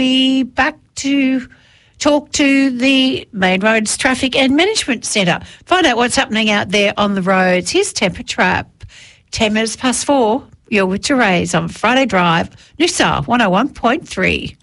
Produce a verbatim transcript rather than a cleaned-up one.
be back to talk to the Main Roads Traffic and Management Centre. Find out what's happening out there on the roads. Here's Temper Trap. ten minutes past four. You're with Therese on Friday Drive, Noosa one oh one point three.